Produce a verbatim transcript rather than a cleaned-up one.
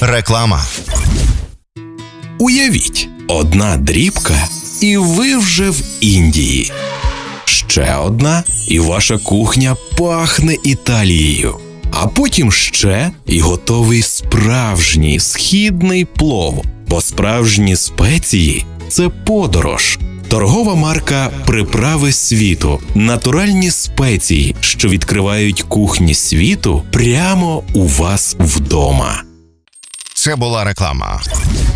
Реклама. Уявіть, одна дрібка, і ви вже в Індії. Ще одна, і ваша кухня пахне Італією. А потім ще, і готовий справжній східний плов. Бо справжні спеції – це подорож. Торгова марка «Приправи світу» – натуральні спеції, що відкривають кухні світу прямо у вас вдома. Це була реклама.